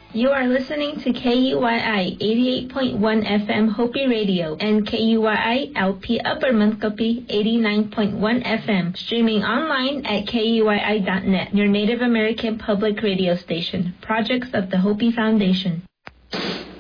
You are listening to KUYI 88.1 FM Hopi Radio and KUYI LP Upper Munkappi 89.1 FM, streaming online at KUYI.net, your Native American public radio station. Projects of the Hopi Foundation.